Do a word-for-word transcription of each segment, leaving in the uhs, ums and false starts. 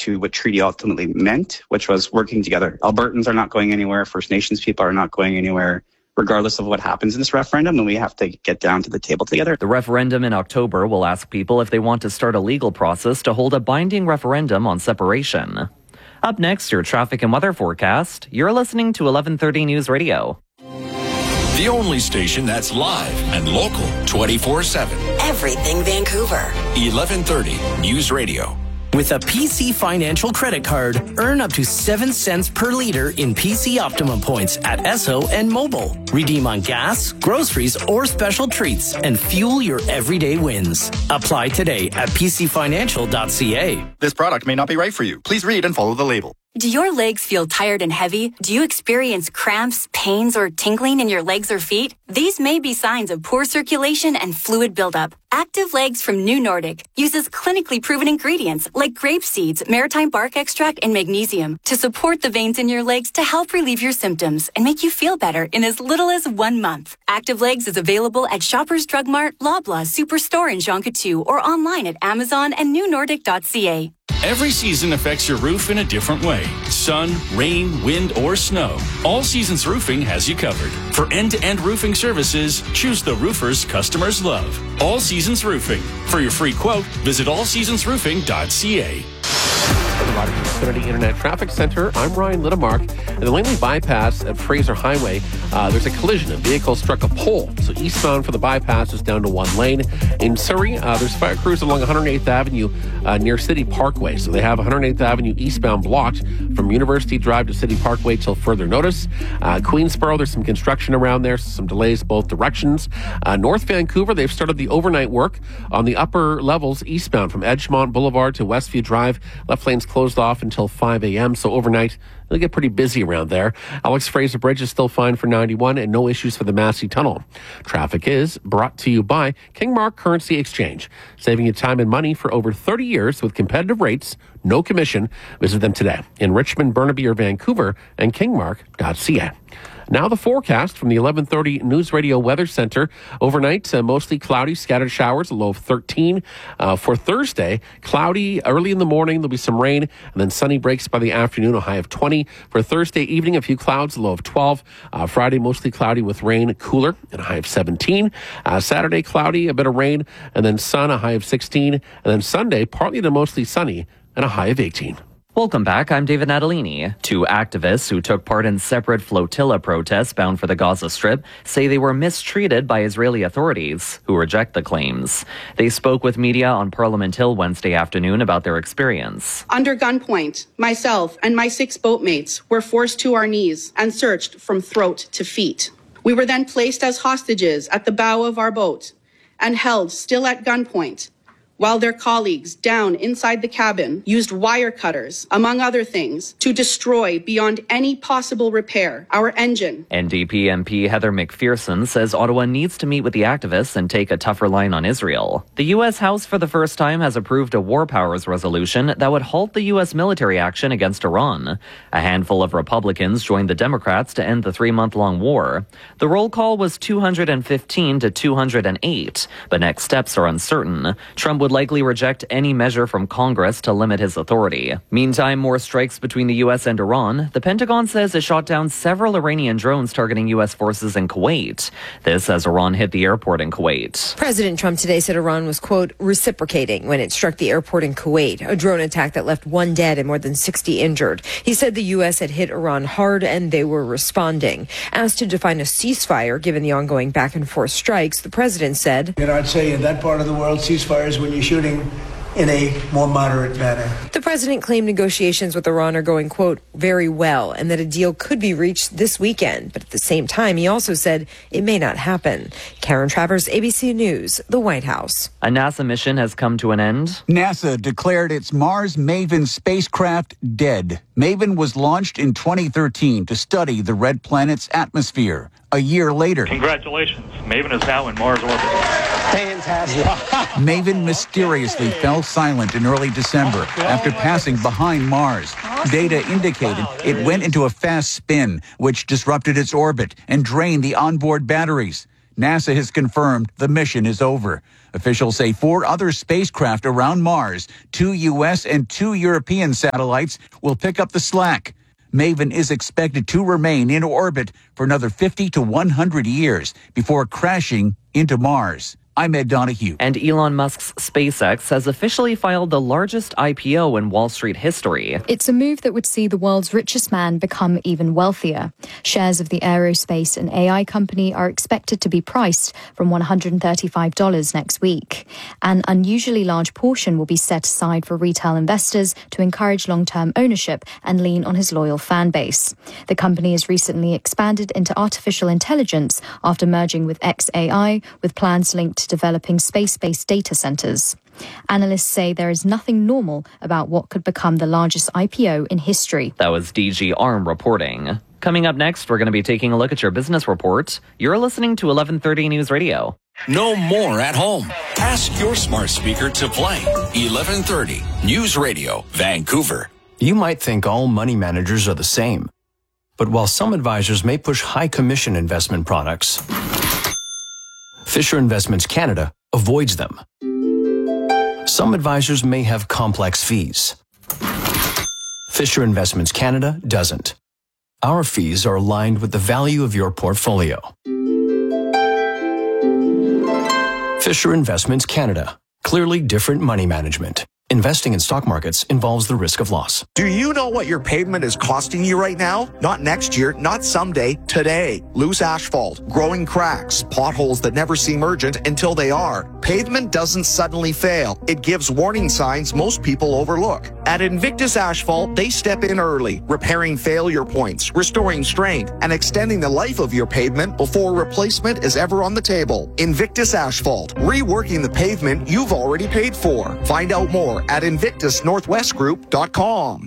to what treaty ultimately meant, which was working together. Albertans are not going anywhere. First Nations people are not going anywhere, regardless of what happens in this referendum, and we have to get down to the table together. The referendum in October will ask people if they want to start a legal process to hold a binding referendum on separation. Up next, your traffic and weather forecast. You're listening to eleven thirty News Radio. The only station that's live and local twenty-four seven. Everything Vancouver. eleven thirty News Radio. With a P C Financial credit card, earn up to seven cents per liter in P C Optimum points at Esso and Mobile. Redeem on gas, groceries, or special treats and fuel your everyday wins. Apply today at p c financial dot c a. This product may not be right for you. Please read and follow the label. Do your legs feel tired and heavy? Do you experience cramps, pains, or tingling in your legs or feet? These may be signs of poor circulation and fluid buildup. Active Legs from New Nordic uses clinically proven ingredients like grape seeds, maritime bark extract, and magnesium to support the veins in your legs to help relieve your symptoms and make you feel better in as little as one month. Active Legs is available at Shoppers Drug Mart, Loblaw Superstore in Jean Coutu, or online at Amazon and new nordic dot c a. Every season affects your roof in a different way. Sun, rain, wind, or snow. All Seasons Roofing has you covered. For end-to-end roofing services, choose the roofers customers love. All Seasons Roofing. For your free quote, visit all seasons roofing dot c a. From the Rogers Xfinity Internet Traffic Center, I'm Ryan Littemark. At the Langley Bypass at Fraser Highway, uh, there's a collision. A vehicle struck a pole. So eastbound for the bypass is down to one lane. In Surrey, uh, there's fire crews along one hundred eighth Avenue uh, near City Parkway. So they have one hundred eighth Avenue eastbound blocked from University Drive to City Parkway till further notice. Uh, Queensboro, there's some construction around there, so some delays both directions. Uh, North Vancouver, they've started the overnight work on the upper levels eastbound from Edgemont Boulevard to Westview Drive. Left lane's closed off until five a.m., so overnight it'll get pretty busy around there. Alex Fraser Bridge is still fine for ninety-one and no issues for the Massey Tunnel. Traffic is brought to you by Kingmark Currency Exchange, saving you time and money for over thirty years with competitive rates, no commission. Visit them today in Richmond, Burnaby, or Vancouver, and kingmark dot c a. Now the forecast from the eleven thirty News Radio Weather Center. Overnight, uh, mostly cloudy, scattered showers, a low of thirteen. Uh, for Thursday, cloudy early in the morning, there'll be some rain, and then sunny breaks by the afternoon, a high of twenty. For Thursday evening, a few clouds, a low of twelve. Uh, Friday, mostly cloudy with rain, cooler, and a high of seventeen. Uh, Saturday, cloudy, a bit of rain, and then sun, a high of sixteen. And then Sunday, partly to mostly sunny, and a high of eighteen. Welcome back. I'm David Natalini. Two activists who took part in separate flotilla protests bound for the Gaza Strip say they were mistreated by Israeli authorities, who reject the claims. They spoke with media on Parliament Hill Wednesday afternoon about their experience. Under gunpoint, myself and my six boatmates were forced to our knees and searched from throat to feet. We were then placed as hostages at the bow of our boat and held still at gunpoint, while their colleagues down inside the cabin used wire cutters, among other things, to destroy beyond any possible repair our engine. N D P M P Heather McPherson says Ottawa needs to meet with the activists and take a tougher line on Israel. The U S House for the first time has approved a war powers resolution that would halt the U S military action against Iran. A handful of Republicans joined the Democrats to end the three-month-long war. The roll call was two hundred fifteen to two hundred eight, but next steps are uncertain. Trump would likely reject any measure from Congress to limit his authority. Meantime, more strikes between the U S and Iran. The Pentagon says it shot down several Iranian drones targeting U S forces in Kuwait. This as Iran hit the airport in Kuwait. President Trump today said Iran was, quote, reciprocating when it struck the airport in Kuwait, a drone attack that left one dead and more than sixty injured. He said the U S had hit Iran hard and they were responding. Asked to define a ceasefire given the ongoing back and forth strikes, the president said, You know, I'd say in that part of the world, ceasefires when you shooting in a more moderate manner. The president claimed negotiations with Iran are going, quote, very well, and that a deal could be reached this weekend. But at the same time, he also said it may not happen. Karen Travers, A B C News, the White House. A NASA mission has come to an end. NASA declared its Mars Maven spacecraft dead. Maven was launched in twenty thirteen to study the red planet's atmosphere. A year later, congratulations, Maven is now in Mars orbit. Fantastic. Maven mysteriously fell silent in early December after passing behind Mars. Data indicated it went into a fast spin, which disrupted its orbit and drained the onboard batteries. NASA has confirmed the mission is over. Officials say four other spacecraft around Mars, two U S and two European satellites, will pick up the slack. Maven is expected to remain in orbit for another fifty to one hundred years before crashing into Mars. I'm Ed Donahue. And Elon Musk's SpaceX has officially filed the largest I P O in Wall Street history. It's a move that would see the world's richest man become even wealthier. Shares of the aerospace and A I company are expected to be priced from one hundred thirty-five dollars next week. An unusually large portion will be set aside for retail investors to encourage long-term ownership and lean on his loyal fan base. The company has recently expanded into artificial intelligence after merging with X A I, with plans linked to developing space-based data centers. Analysts say there is nothing normal about what could become the largest I P O in history. That was D G Arm reporting. Coming up next, we're going to be taking a look at your business report. You're listening to eleven thirty News Radio. No more at home. Ask your smart speaker to play eleven thirty News Radio, Vancouver. You might think all money managers are the same. But while some advisors may push high commission investment products, Fisher Investments Canada avoids them. Some advisors may have complex fees. Fisher Investments Canada doesn't. Our fees are aligned with the value of your portfolio. Fisher Investments Canada. Clearly different money management. Investing in stock markets involves the risk of loss. Do you know what your pavement is costing you right now? Not next year, not someday, today. Loose asphalt, growing cracks, potholes that never seem urgent until they are. Pavement doesn't suddenly fail. It gives warning signs most people overlook. At Invictus Asphalt, they step in early, repairing failure points, restoring strength, and extending the life of your pavement before replacement is ever on the table. Invictus Asphalt, reworking the pavement you've already paid for. Find out more at invictus northwest group dot com.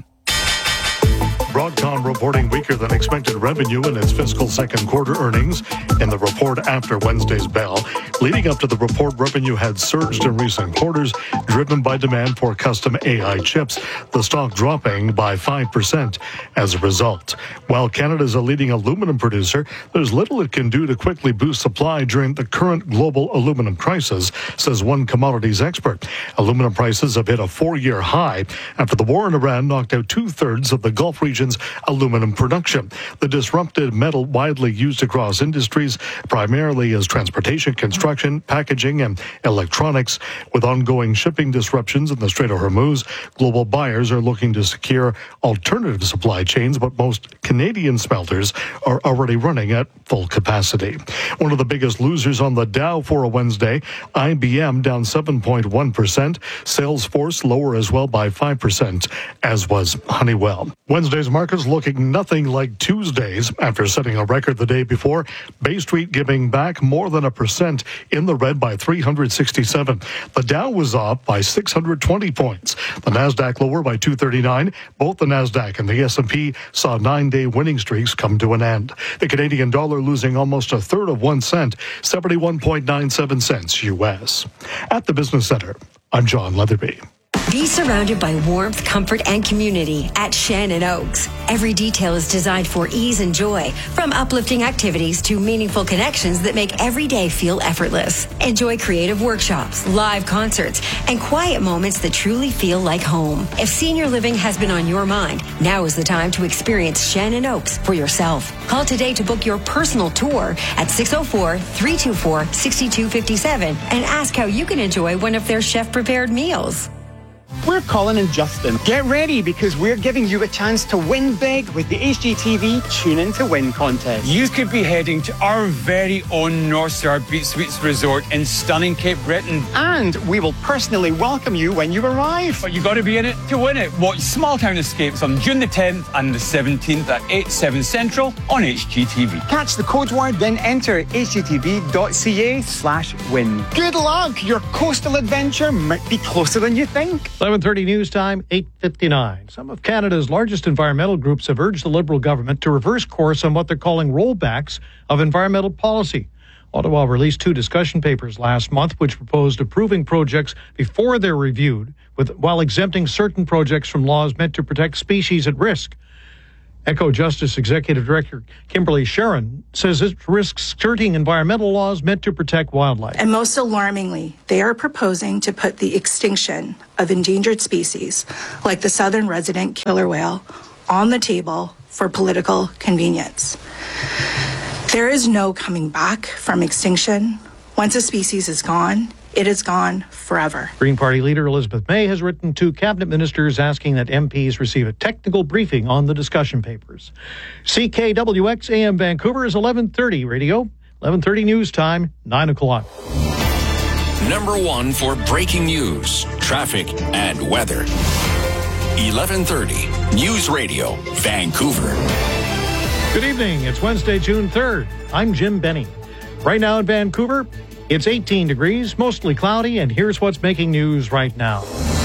Broadcom reporting weaker than expected revenue in its fiscal second quarter earnings in the report after Wednesday's bell. Leading up to the report, revenue had surged in recent quarters, driven by demand for custom A I chips, the stock dropping by five percent as a result. While Canada is a leading aluminum producer, there's little it can do to quickly boost supply during the current global aluminum crisis, says one commodities expert. Aluminum prices have hit a four-year high after the war in Iran knocked out two-thirds of the Gulf region aluminum production. The disrupted metal widely used across industries, primarily as transportation, construction, packaging, and electronics. With ongoing shipping disruptions in the Strait of Hormuz, global buyers are looking to secure alternative supply chains, but most Canadian smelters are already running at full capacity. One of the biggest losers on the Dow for a Wednesday, I B M down seven point one percent, Salesforce lower as well by five percent, as was Honeywell. Wednesday's markets looking nothing like Tuesdays after setting a record the day before. Bay Street giving back more than a percent in the red by three hundred sixty-seven. The Dow was up by six hundred twenty points. The Nasdaq lower by two thirty-nine. Both the Nasdaq and the S and P saw nine-day winning streaks come to an end. The Canadian dollar losing almost a third of one cent, seventy-one point nine seven cents U S. At the Business Center, I'm John Leatherby. Be surrounded by warmth, comfort, and community at Shannon Oaks. Every detail is designed for ease and joy, from uplifting activities to meaningful connections that make every day feel effortless. Enjoy creative workshops, live concerts, and quiet moments that truly feel like home. If senior living has been on your mind, now is the time to experience Shannon Oaks for yourself. Call today to book your personal tour at six oh four, three two four, six two five seven and ask how you can enjoy one of their chef-prepared meals. We're Colin and Justin. Get ready because we're giving you a chance to win big with the H G T V Tune In to Win contest. You could be heading to our very own North Star Beach Suites Resort in stunning Cape Breton. And we will personally welcome you when you arrive. But you got to be in it to win it. Watch Small Town Escapes on June the tenth and the seventeenth at eight, seven Central on H G T V. Catch the code word, then enter h g t v dot c a slash win. Good luck! Your coastal adventure might be closer than you think. eleven thirty news time, eight fifty-nine. Some of Canada's largest environmental groups have urged the Liberal government to reverse course on what they're calling rollbacks of environmental policy. Ottawa released two discussion papers last month which proposed approving projects before they're reviewed, with while exempting certain projects from laws meant to protect species at risk. Eco Justice Executive Director Kimberly Sharon says it risks skirting environmental laws meant to protect wildlife. And most alarmingly, they are proposing to put the extinction of endangered species like the southern resident killer whale on the table for political convenience. There is no coming back from extinction. Once a species is gone, it is gone forever. Green Party leader Elizabeth May has written to cabinet ministers asking that M Ps receive a technical briefing on the discussion papers. C K W X A M Vancouver is eleven thirty radio, eleven thirty news time, nine o'clock. Number one for breaking news, traffic, and weather. eleven thirty News Radio, Vancouver. Good evening. It's Wednesday, June third. I'm Jim Benny. Right now in Vancouver, it's eighteen degrees, mostly cloudy, and here's what's making news right now.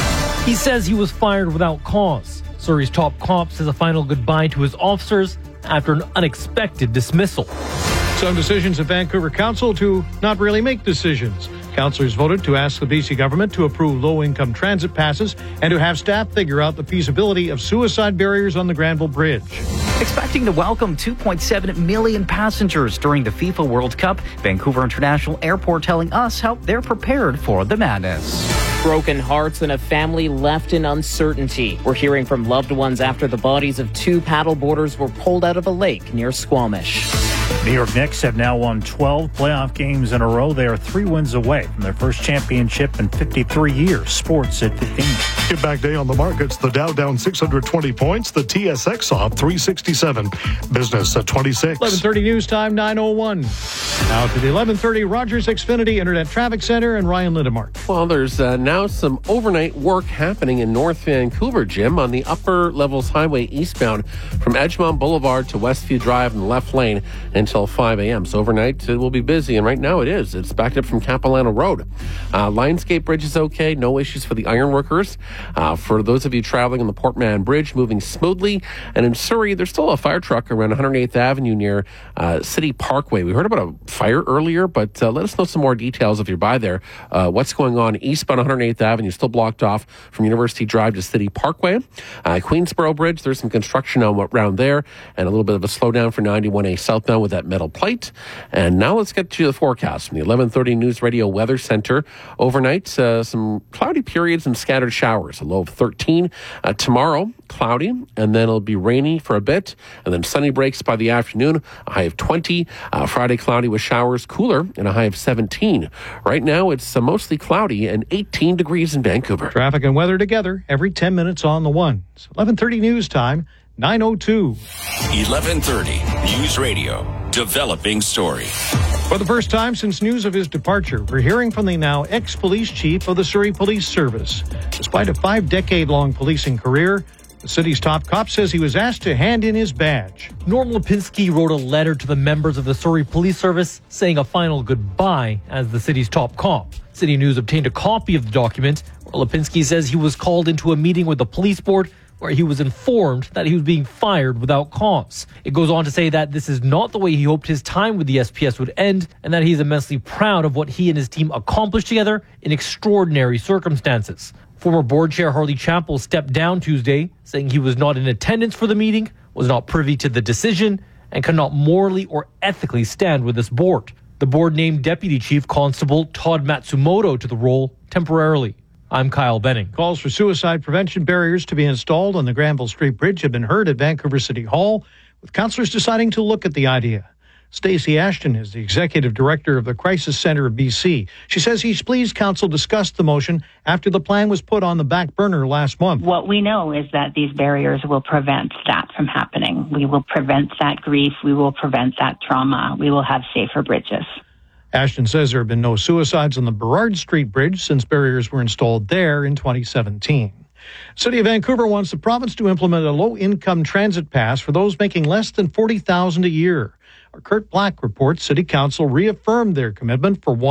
He says he was fired without cause. Surrey's top cop says a final goodbye to his officers after an unexpected dismissal. Some decisions at Vancouver Council to not really make decisions. Councillors voted to ask the B C government to approve low-income transit passes and to have staff figure out the feasibility of suicide barriers on the Granville Bridge. Expecting to welcome two point seven million passengers during the FIFA World Cup, Vancouver International Airport telling us how they're prepared for the madness. Broken hearts and a family left in uncertainty. We're hearing from loved ones after the bodies of two paddleboarders were pulled out of a lake near Squamish. New York Knicks have now won twelve playoff games in a row. They are three wins away from their first championship in fifty-three years. Sports at fifteen. Give back day on the markets. The Dow down six hundred twenty points. The T S X off three sixty-seven. Business at twenty-six. eleven thirty news time, nine oh one. Now to the eleven thirty Rogers Xfinity Internet Traffic Center and Ryan Lindemark. Well, there's uh, now some overnight work happening in North Vancouver, Jim, on the Upper Levels Highway eastbound from Edgemont Boulevard to Westview Drive in the left lane until five a.m. So overnight it will be busy, and right now it is. It's backed up from Capilano Road. Uh, Lionsgate Bridge is okay. No issues for the ironworkers. Uh, for those of you traveling on the Port Mann Bridge, moving smoothly. And in Surrey, there's still a fire truck around one hundred eighth Avenue near uh, City Parkway. We heard about a fire earlier, but uh, let us know some more details if you're by there. Uh, what's going on eastbound one hundred eighth Avenue, still blocked off from University Drive to City Parkway. Uh, Queensboro Bridge, there's some construction around there, and a little bit of a slowdown for ninety-one A southbound with that metal plate. And now let's get to the forecast from the eleven thirty News Radio Weather Center. Overnight, uh, some cloudy periods and scattered showers. A low of thirteen. Uh, tomorrow, cloudy, and then it'll be rainy for a bit, and then sunny breaks by the afternoon. A high of twenty. Uh, Friday, cloudy with showers, cooler, and a high of seventeen. Right now, it's uh, mostly cloudy and eighteen degrees in Vancouver. Traffic and weather together every ten minutes on the one. It's eleven thirty news time, nine oh two. eleven thirty News Radio. Developing story. For the first time since news of his departure, we're hearing from the now ex-police chief of the Surrey Police Service. Despite a five-decade-long policing career, the city's top cop says he was asked to hand in his badge. Norm Lipinski wrote a letter to the members of the Surrey Police Service saying a final goodbye as the city's top cop. City News obtained a copy of the document where Lipinski says he was called into a meeting with the police board where he was informed that he was being fired without cause. It goes on to say that this is not the way he hoped his time with the S P S would end, and that he's immensely proud of what he and his team accomplished together in extraordinary circumstances. Former board chair Harley Chappell stepped down Tuesday, saying he was not in attendance for the meeting, was not privy to the decision, and cannot morally or ethically stand with this board. The board named Deputy Chief Constable Todd Matsumoto to the role temporarily. I'm Kyle Benning. Calls for suicide prevention barriers to be installed on the Granville Street Bridge have been heard at Vancouver City Hall, with councillors deciding to look at the idea. Stacey Ashton is the executive director of the Crisis Centre of B C. She says he's pleased council discussed the motion after the plan was put on the back burner last month. What we know is that these barriers will prevent that from happening. We will prevent that grief. We will prevent that trauma. We will have safer bridges. Ashton says there have been no suicides on the Burrard Street Bridge since barriers were installed there in twenty seventeen. City of Vancouver wants the province to implement a low-income transit pass for those making less than forty thousand dollars a year. Our Kurt Black reports City Council reaffirmed their commitment for one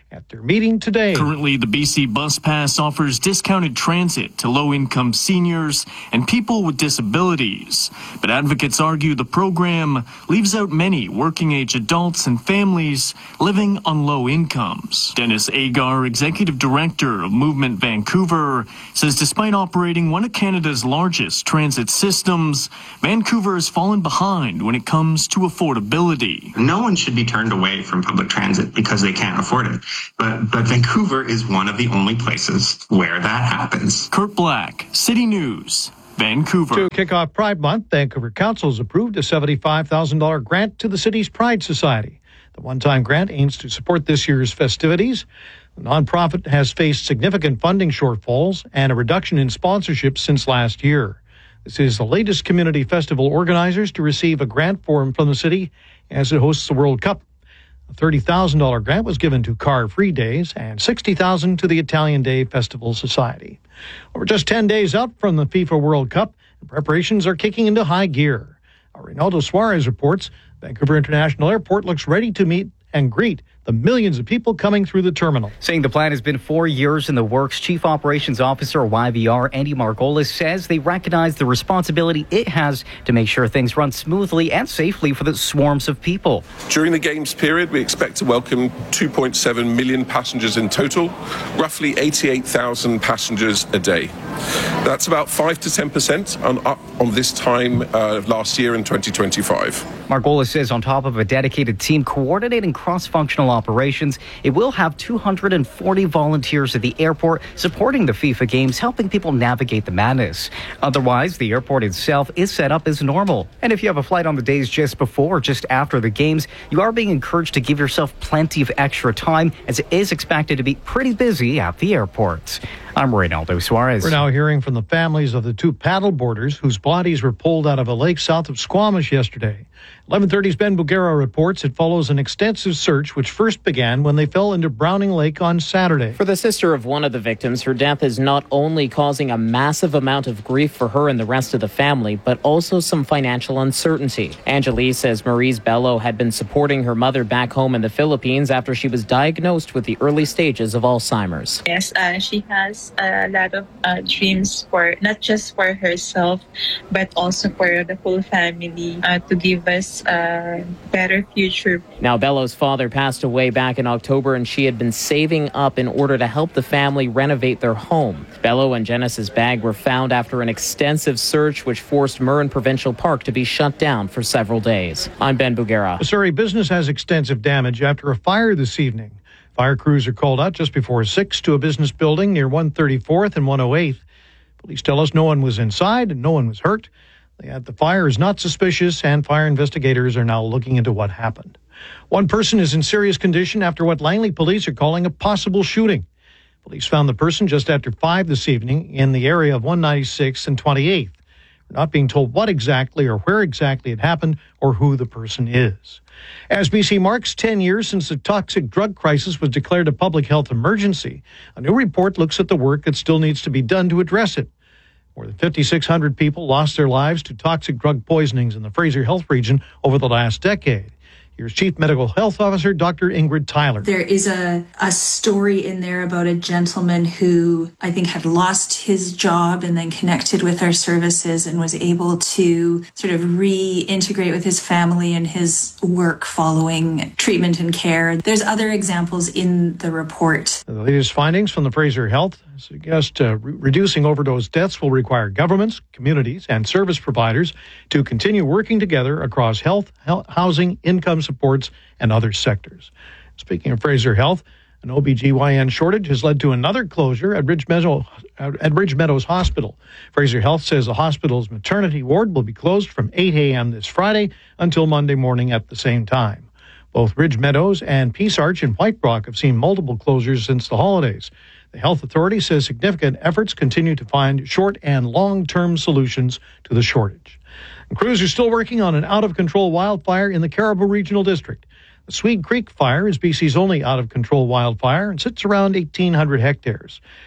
at their meeting today. Currently, the B C Bus Pass offers discounted transit to low-income seniors and people with disabilities. But advocates argue the program leaves out many working-age adults and families living on low incomes. Dennis Agar, Executive Director of Movement Vancouver, says despite operating one of Canada's largest transit systems, Vancouver has fallen behind when it comes to affordability. No one should be turned away from public transit because they can't afford it. But, but Vancouver is one of the only places where that happens. Kurt Black, City News, Vancouver. To kick off Pride Month, Vancouver Council has approved a seventy-five thousand dollars grant to the city's Pride Society. The one-time grant aims to support this year's festivities. The nonprofit has faced significant funding shortfalls and a reduction in sponsorship since last year. This is the latest community festival organizers to receive a grant from the city as it hosts the World Cup. A thirty thousand dollars grant was given to Car Free Days and sixty thousand dollars to the Italian Day Festival Society. We're just ten days out from the FIFA World Cup, and preparations are kicking into high gear. Our Reynaldo Suarez reports Vancouver International Airport looks ready to meet and greet the millions of people coming through the terminal. Saying the plan has been four years in the works, Chief Operations Officer Y V R Andy Margolis says they recognize the responsibility it has to make sure things run smoothly and safely for the swarms of people. During the Games period, we expect to welcome two point seven million passengers in total, roughly eighty-eight thousand passengers a day. That's about five to ten percent on up on this time uh, last year in twenty twenty-five. Margolis says on top of a dedicated team coordinating cross-functional operations, it will have two hundred forty volunteers at the airport supporting the FIFA Games, helping people navigate the madness. Otherwise, the airport itself is set up as normal. And if you have a flight on the days just before or just after the Games, you are being encouraged to give yourself plenty of extra time, as it is expected to be pretty busy at the airport. I'm Reynaldo Suarez. We're now hearing from the families of the two paddleboarders whose bodies were pulled out of a lake south of Squamish yesterday. eleven thirty's Ben Bugera reports it follows an extensive search which first began when they fell into Browning Lake on Saturday. For the sister of one of the victims, her death is not only causing a massive amount of grief for her and the rest of the family, but also some financial uncertainty. Angelique says Maurice Bello had been supporting her mother back home in the Philippines after she was diagnosed with the early stages of Alzheimer's. Yes, uh, she has a lot of uh, dreams for not just for herself, but also for the whole family, uh, to give us a better future. Now, Bello's father passed away back in October, and she had been saving up in order to help the family renovate their home. Bello and Genesis' bag were found after an extensive search, which forced Murren Provincial Park to be shut down for several days. I'm Ben Bugera. Surrey business has extensive damage after a fire this evening. Fire crews are called out just before six to a business building near one thirty-fourth and one oh eighth. Police tell us no one was inside and no one was hurt. They add the fire is not suspicious, and fire investigators are now looking into what happened. One person is in serious condition after what Langley police are calling a possible shooting. Police found the person just after five this evening in the area of one ninety-sixth and twenty-eighth. We're not being told what exactly or where exactly it happened or who the person is. As B C marks ten years since the toxic drug crisis was declared a public health emergency, a new report looks at the work that still needs to be done to address it. More than fifty-six hundred people lost their lives to toxic drug poisonings in the Fraser Health region over the last decade. Here's Chief Medical Health Officer Doctor Ingrid Tyler. There is a, a story in there about a gentleman who I think had lost his job and then connected with our services and was able to sort of reintegrate with his family and his work following treatment and care. There's other examples in the report. The latest findings from the Fraser Health suggest uh, re- reducing overdose deaths will require governments, communities, and service providers to continue working together across health, health housing, income supports, and other sectors. Speaking of Fraser Health, an O B G Y N shortage has led to another closure at Ridge, Meadow, at Ridge Meadows Hospital. Fraser Health says the hospital's maternity ward will be closed from eight a.m. this Friday until Monday morning at the same time. Both Ridge Meadows and Peace Arch in White Rock have seen multiple closures since the holidays. The health authority says significant efforts continue to find short and long-term solutions to the shortage. And crews are still working on an out-of-control wildfire in the Caribou Regional District. The Swede Creek Fire is B C's only out-of-control wildfire and sits around eighteen hundred hectares.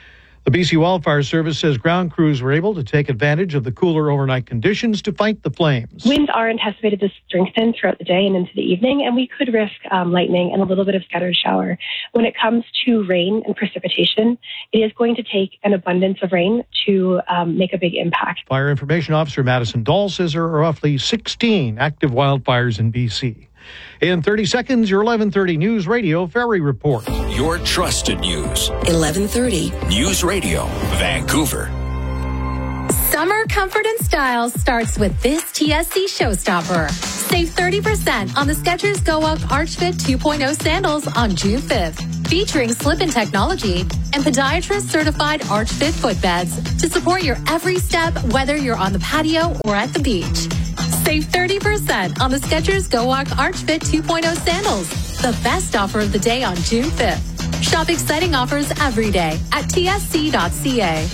The B C Wildfire Service says ground crews were able to take advantage of the cooler overnight conditions to fight the flames. Winds are anticipated to strengthen throughout the day and into the evening, and we could risk um, lightning and a little bit of scattered shower. When it comes to rain and precipitation, it is going to take an abundance of rain to um, make a big impact. Fire Information Officer Madison Dahl says there are roughly sixteen active wildfires in B C. In thirty seconds, your eleven thirty News Radio Ferry Report. Your trusted news. eleven thirty News Radio, Vancouver. Summer comfort and style starts with this T S C showstopper. Save thirty percent on the Skechers Go Up Arch Fit two point oh sandals on June fifth. Featuring slip-in technology and podiatrist-certified Arch Fit footbeds to support your every step, whether you're on the patio or at the beach. Save thirty percent on the Skechers Go Walk Arch Fit two point oh sandals. The best offer of the day on June fifth. Shop exciting offers every day at T S C dot C A.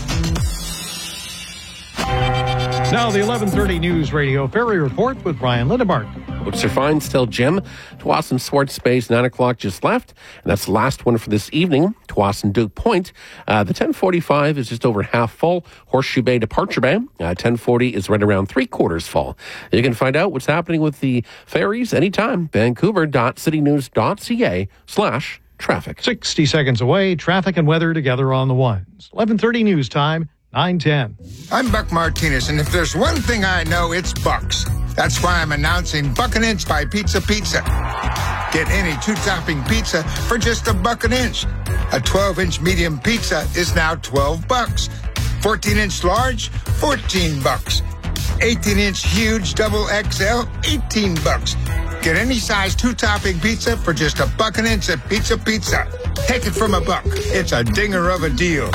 Now the eleven thirty News Radio Ferry Report with Brian Lindemark. Looks are fine still, Jim. Tsawwassen Swartz Space, nine o'clock just left. And that's the last one for this evening. Tsawwassen Duke Point. Uh, the ten forty-five is just over half full. Horseshoe Bay Departure Bay. Uh, ten forty is right around three quarters full. You can find out what's happening with the ferries anytime. Vancouver dot city news dot C A slash traffic. sixty seconds away. Traffic and weather together on the ones. eleven thirty News Time. nine ten. I'm Buck Martinez, and if there's one thing I know, it's Bucks. That's why I'm announcing Buck an Inch by Pizza Pizza. Get any two-topping pizza for just a buck an inch. A twelve-inch medium pizza is now twelve bucks. fourteen-inch large, fourteen bucks. eighteen-inch huge double X L, eighteen bucks. Get any size two-topping pizza for just a buck an inch at Pizza Pizza. Take it from a buck. It's a dinger of a deal.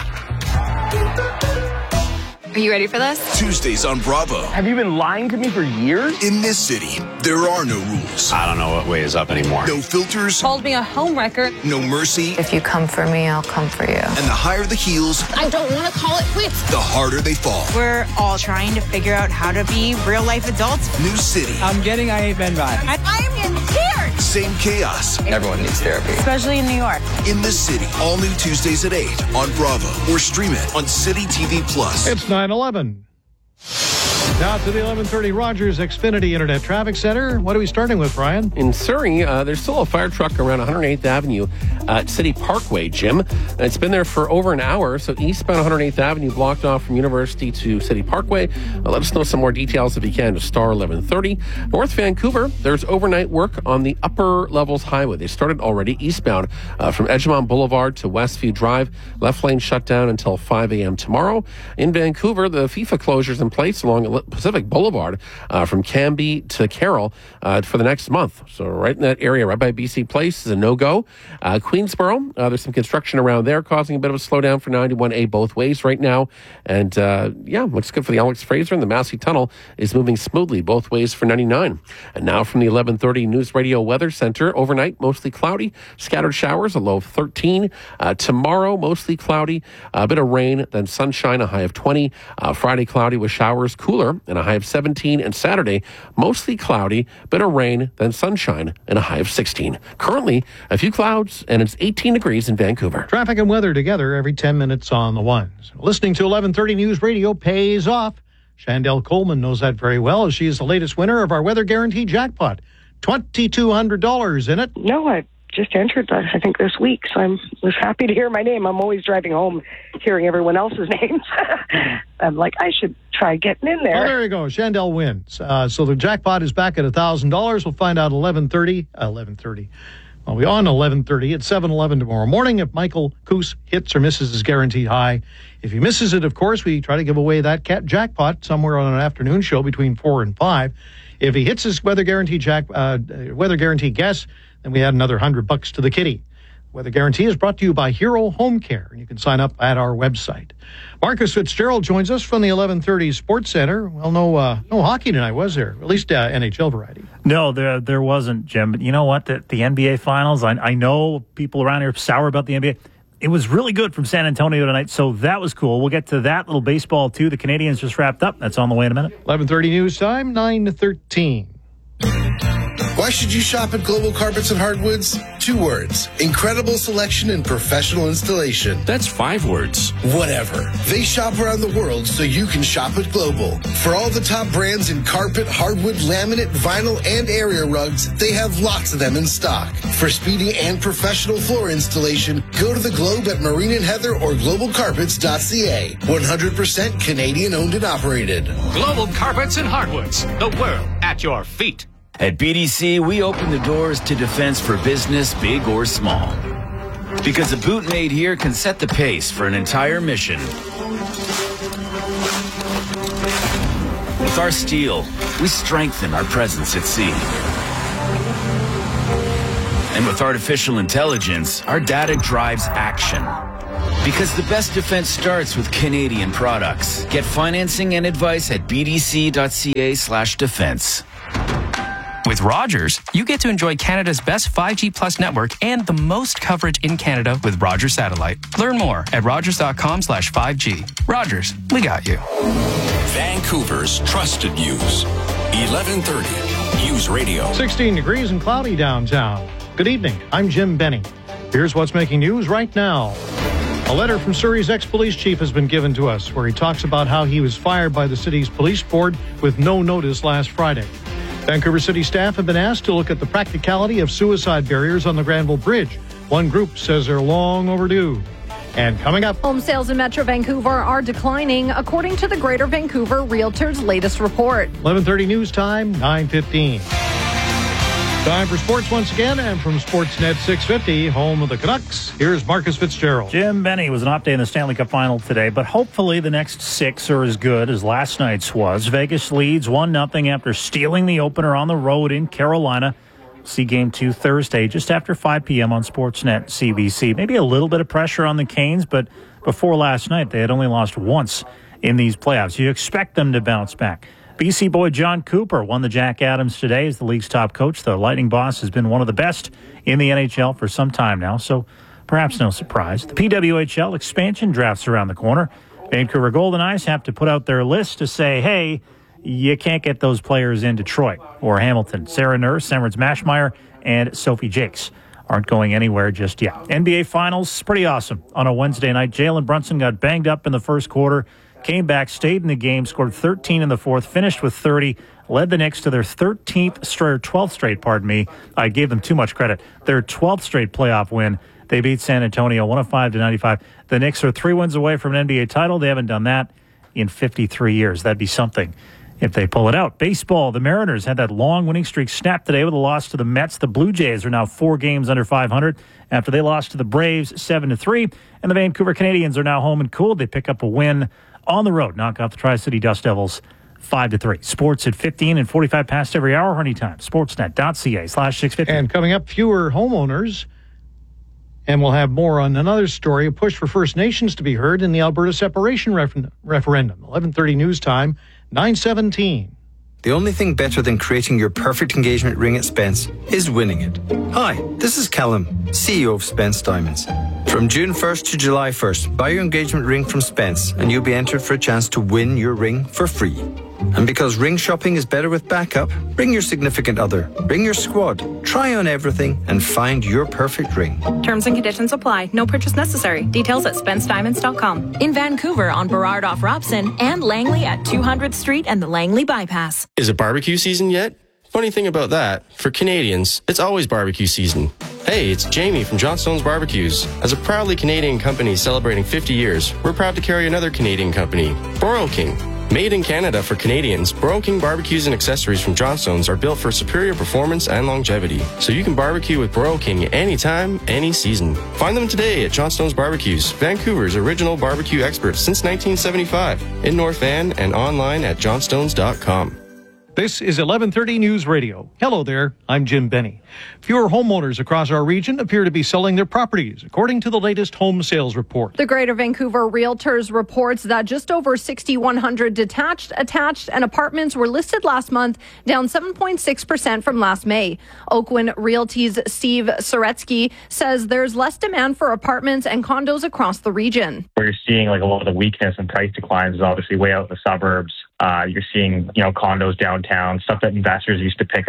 Are you ready for this? Tuesdays on Bravo. Have you been lying to me for years? In this city, there are no rules. I don't know what way is up anymore. No filters. Called me a homewrecker. No mercy. If you come for me, I'll come for you. And the higher the heels, I don't want to call it quits. the harder they fall. We're all trying to figure out how to be real-life adults. New city. I'm getting I Hate Men vibe. I, I am in tears. Same chaos. Everyone needs therapy. Especially in New York. In this city. All new Tuesdays at eight on Bravo. Or stream it on City T V Plus. It's nine eleven. Now to the eleven thirty Rogers Xfinity Internet Traffic Center. What are we starting with, Brian? In Surrey, uh, there's still a fire truck around one hundred eighth Avenue at City Parkway, Jim. And it's been there for over an hour. So eastbound one hundred eighth Avenue blocked off from University to City Parkway. Uh, let us know some more details if you can to star eleven thirty. North Vancouver, there's overnight work on the Upper Levels Highway. They started already eastbound uh, from Edgemont Boulevard to Westview Drive. Left lane shut down until five a.m. tomorrow. In Vancouver, the FIFA closures in place along Pacific Boulevard uh, from Cambie to Carroll uh, for the next month. So right in that area, right by B C Place, is a no-go. Uh, Queensboro, uh, there's some construction around there causing a bit of a slowdown for ninety-one A both ways right now. And uh, yeah, looks good for the Alex Fraser, and the Massey Tunnel is moving smoothly both ways for ninety-nine. And now from the eleven thirty News Radio Weather Center, overnight mostly cloudy, scattered showers, a low of thirteen. Uh, tomorrow, mostly cloudy, a bit of rain, then sunshine, a high of twenty. Uh, Friday, cloudy with showers, cooler, and a high of seventeen. And Saturday, mostly cloudy, bit of rain, then sunshine, and a high of sixteen. Currently, a few clouds, and it's eighteen degrees in Vancouver. Traffic and weather together every ten minutes on the ones. Listening to eleven thirty News Radio pays off. Chandel Coleman knows that very well, as she is the latest winner of our Weather Guarantee Jackpot. two thousand two hundred dollars in it. No, I just entered that, I think, this week, so I was happy to hear my name. I'm always driving home hearing everyone else's names. I'm like, I should try getting in there. Oh, there you go. Chandel wins. Uh, so the jackpot is back at one thousand dollars. We'll find out eleven thirty. Uh, eleven thirty. Well, we're on eleven thirty at seven eleven tomorrow morning if Michael Coos hits or misses his guaranteed high. If he misses it, of course, we try to give away that cat jackpot somewhere on an afternoon show between four and five. If he hits his weather guarantee jack, uh, weather guarantee guess, then we add another hundred bucks to the kitty. Weather Guarantee is brought to you by Hero Home Care, and you can sign up at our website. Marcus Fitzgerald joins us from the eleven thirty Sports Center. Well, no uh, no hockey tonight, was there? At least uh, N H L variety. No, there there wasn't, Jim. But you know what? The, the N B A Finals, I, I know people around here are sour about the N B A. It was really good from San Antonio tonight, so that was cool. We'll get to that little baseball, too. The Canadians just wrapped up. That's on the way in a minute. eleven thirty news time, nine to thirteen. Why should you shop at Global Carpets and Hardwoods? Two words. Incredible selection and professional installation. That's five words. Whatever. They shop around the world so you can shop at Global. For all the top brands in carpet, hardwood, laminate, vinyl, and area rugs, they have lots of them in stock. For speedy and professional floor installation, go to the Globe at Marine and Heather or global carpets dot c a. one hundred percent Canadian owned and operated. Global Carpets and Hardwoods. The world at your feet. At B D C, we open the doors to defense for business, big or small. Because a boot made here can set the pace for an entire mission. With our steel, we strengthen our presence at sea. And with artificial intelligence, our data drives action. Because the best defense starts with Canadian products. Get financing and advice at b d c dot c a slash defense. With Rogers, you get to enjoy Canada's best five G Plus network and the most coverage in Canada with Rogers Satellite. Learn more at rogers.com slash 5G. Rogers, we got you. Vancouver's trusted news. eleven thirty News Radio. sixteen degrees and cloudy downtown. Good evening. I'm Jim Benny. Here's what's making news right now. A letter from Surrey's ex-police chief has been given to us where he talks about how he was fired by the city's police board with no notice last Friday. Vancouver City staff have been asked to look at the practicality of suicide barriers on the Granville Bridge. One group says they're long overdue. And coming up, home sales in Metro Vancouver are declining, according to the Greater Vancouver Realtors' latest report. eleven thirty news time, nine fifteen. Time for sports once again, and from Sportsnet six fifty, home of the Canucks, here's Marcus Fitzgerald. Jim Benny was an off day in the Stanley Cup final today, but hopefully the next six are as good as last night's was. Vegas leads one nothing after stealing the opener on the road in Carolina. See game two Thursday, just after five p.m. on Sportsnet C B C. Maybe a little bit of pressure on the Canes, but before last night, they had only lost once in these playoffs. You expect them to bounce back. B C boy John Cooper won the Jack Adams today as the league's top coach. The Lightning boss has been one of the best in the N H L for some time now, so perhaps no surprise. The P W H L expansion draft's around the corner. Vancouver Golden Knights have to put out their list to say, hey, you can't get those players in Detroit or Hamilton. Sarah Nurse, Emrys Mashmeyer, and Sophie Jakes aren't going anywhere just yet. N B A Finals, pretty awesome. On a Wednesday night, Jalen Brunson got banged up in the first quarter, came back, stayed in the game, scored thirteen in the fourth, finished with thirty, led the Knicks to their thirteenth straight, or twelfth straight, pardon me. I gave them too much credit. Their twelfth straight playoff win. They beat San Antonio one oh five to ninety-five. The Knicks are three wins away from an N B A title. They haven't done that in fifty-three years. That'd be something if they pull it out. Baseball, the Mariners had that long winning streak snapped today with a loss to the Mets. The Blue Jays are now four games under five hundred after they lost to the Braves seven to three. And the Vancouver Canadians are now home and cooled. They pick up a win on the road, knock off the Tri-City Dust Devils five to three. Sports at fifteen and forty-five past every hour or anytime. Sportsnet.ca slash 650. And coming up, fewer homeowners. And we'll have more on another story, a push for First Nations to be heard in the Alberta separation refer- referendum. eleven thirty news time, nine seventeen. The only thing better than creating your perfect engagement ring at Spence is winning it. Hi, this is Callum, C E O of Spence Diamonds. From June first to July first, buy your engagement ring from Spence and you'll be entered for a chance to win your ring for free. And because ring shopping is better with backup, bring your significant other, bring your squad, try on everything and find your perfect ring. Terms and conditions apply. No purchase necessary. Details at spence diamonds dot com. In Vancouver on Burrard off Robson and Langley at two hundredth Street and the Langley Bypass. Is it barbecue season yet? Funny thing about that, for Canadians, it's always barbecue season. Hey, it's Jamie from Johnstone's Barbecues. As a proudly Canadian company celebrating fifty years, we're proud to carry another Canadian company, Broil King. Made in Canada for Canadians, Broil King barbecues and accessories from Johnstone's are built for superior performance and longevity, so you can barbecue with Broil King anytime, any season. Find them today at Johnstone's Barbecues, Vancouver's original barbecue experts since nineteen seventy-five, in North Van and online at johnstones dot com. This is eleven thirty News Radio. Hello there, I'm Jim Benny. Fewer homeowners across our region appear to be selling their properties, according to the latest home sales report. The Greater Vancouver Realtors reports that just over six thousand one hundred detached, attached, and apartments were listed last month, down seven point six percent from last May. Oakwyn Realty's Steve Soretsky says there's less demand for apartments and condos across the region. Where you're seeing like a lot of the weakness and price declines is obviously way out in the suburbs. Uh, you're seeing, you know, condos downtown, stuff that investors used to pick up.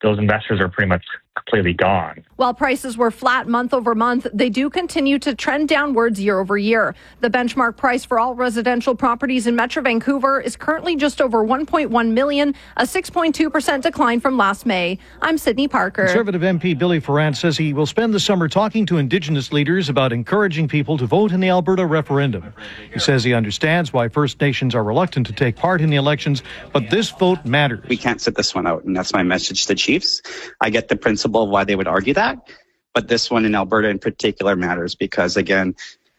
those investors are pretty much completely gone. While prices were flat month over month, they do continue to trend downwards year over year. The benchmark price for all residential properties in Metro Vancouver is currently just over one point one million, a six point two percent decline from last May. I'm Sydney Parker. Conservative M P Billy Ferrand says he will spend the summer talking to Indigenous leaders about encouraging people to vote in the Alberta referendum. He says he understands why First Nations are reluctant to take part in the elections, but this vote matters. We can't sit this one out, and that's my message to Chiefs. I get the principle of why they would argue that, but this one in Alberta in particular matters because, again,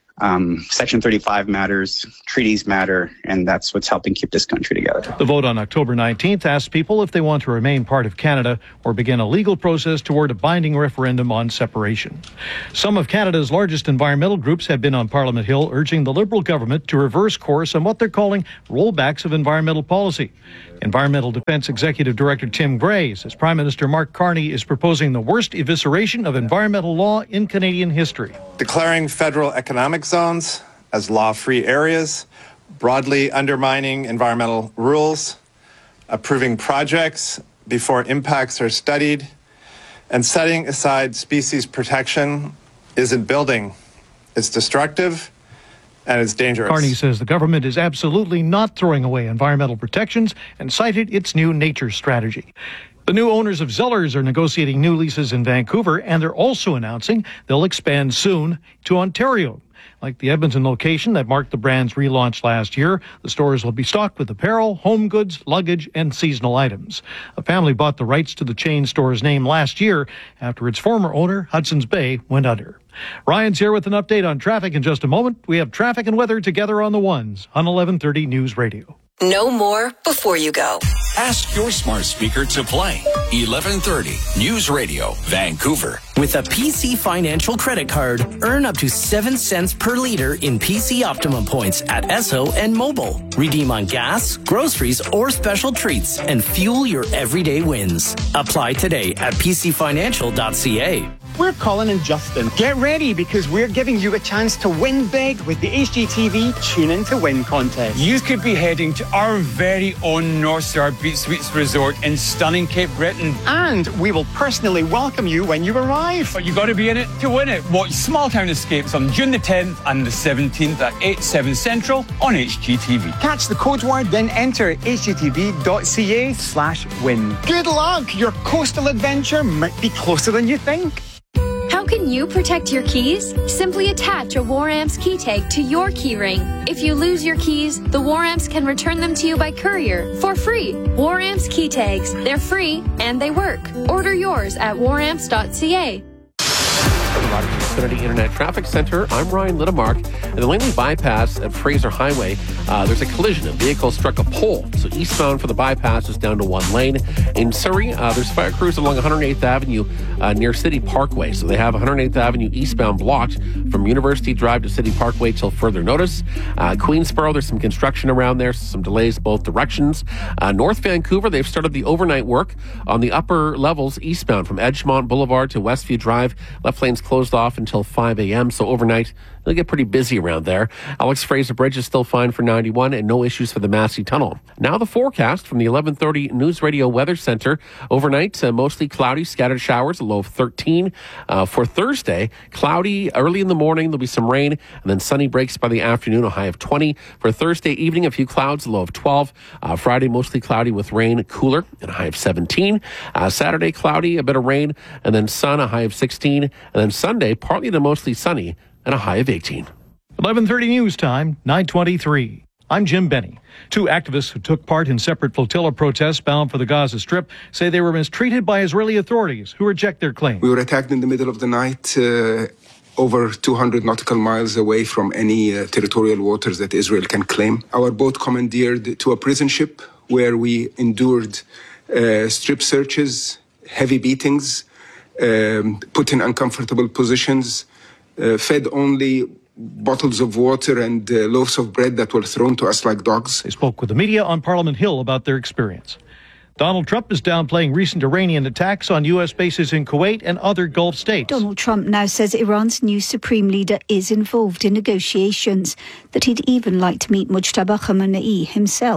um, Section thirty-five matters, treaties matter, and that's what's helping keep this country together. The vote on October nineteenth asks people if they want to remain part of Canada or begin a legal process toward a binding referendum on separation. Some of Canada's largest environmental groups have been on Parliament Hill urging the Liberal government to reverse course on what they're calling rollbacks of environmental policy. Environmental Defence Executive Director Tim Gray says Prime Minister Mark Carney is proposing the worst evisceration of environmental law in Canadian history. Declaring federal economic zones as law-free areas, broadly undermining environmental rules, approving projects before impacts are studied, and setting aside species protection isn't building. It's destructive and it's dangerous. Carney says the government is absolutely not throwing away environmental protections and cited its new nature strategy. The new owners of Zellers are negotiating new leases in Vancouver, and they're also announcing they'll expand soon to Ontario. Like the Edmonton location that marked the brand's relaunch last year, the stores will be stocked with apparel, home goods, luggage, and seasonal items. A family bought the rights to the chain store's name last year after its former owner, Hudson's Bay, went under. Ryan's here with an update on traffic in just a moment. We have traffic and weather together on the ones on eleven thirty News Radio. Know more before you go. Ask your smart speaker to play. eleven thirty News Radio, Vancouver. With a P C Financial credit card, earn up to seven cents per liter in P C Optimum points at Esso and Mobile. Redeem on gas, groceries, or special treats and fuel your everyday wins. Apply today at p c financial dot c a. We're Colin and Justin. Get ready because we're giving you a chance to win big with the H G T V Tune In to Win contest. You could be heading to our very own North Star Beach Suites Resort in stunning Cape Breton. And we will personally welcome you when you arrive. But you got to be in it to win it. Watch Small Town Escapes on June the tenth and the seventeenth at eight, seven Central on H G T V. Catch the code word, then enter h g t v dot c a slash win. Good luck! Your coastal adventure might be closer than you think. How can you protect your keys? Simply attach a Waramps key tag to your key ring. If you lose your keys, the Waramps can return them to you by courier for free. Waramps key tags. They're free and they work. Order yours at waramps dot c a. Xfinity Internet Traffic Center. I'm Ryan Littamark. At the Langley bypass at Fraser Highway, uh, there's a collision. A vehicle struck a pole. So eastbound for the bypass is down to one lane. In Surrey, uh, there's fire crews along one hundred eighth Avenue uh, near City Parkway. So they have one hundred eighth Avenue eastbound blocked from University Drive to City Parkway till further notice. Uh, Queensboro, there's some construction around there, so some delays both directions. Uh, North Vancouver, they've started the overnight work on the upper levels eastbound from Edgemont Boulevard to Westview Drive. Left lane's closed off until five a.m., so overnight it'll get pretty busy around there. Alex Fraser Bridge is still fine for ninety-one and no issues for the Massey Tunnel. Now the forecast from the eleven thirty News Radio Weather Center. Overnight, uh, mostly cloudy, scattered showers, a low of thirteen. Uh, for Thursday, cloudy early in the morning, there'll be some rain, and then sunny breaks by the afternoon, a high of twenty. For Thursday evening, a few clouds, a low of twelve. Uh, Friday, mostly cloudy with rain, cooler, and a high of seventeen. Uh, Saturday, cloudy, a bit of rain, and then sun, a high of sixteen. And then Sunday, partly to mostly sunny, and a high of eighteen. eleven thirty News Time, nine twenty-three. I'm Jim Benny. Two activists who took part in separate flotilla protests bound for the Gaza Strip say they were mistreated by Israeli authorities who reject their claim. We were attacked in the middle of the night, uh, over two hundred nautical miles away from any uh, territorial waters that Israel can claim. Our boat commandeered to a prison ship where we endured uh, strip searches, heavy beatings, um, put in uncomfortable positions, uh, fed only bottles of water and uh, loaves of bread that were thrown to us like dogs. They spoke with the media on Parliament Hill about their experience. Donald Trump is downplaying recent Iranian attacks on U S bases in Kuwait and other Gulf states. Donald Trump now says Iran's new supreme leader is involved in negotiations, that he'd even like to meet Mujtaba Khamenei himself.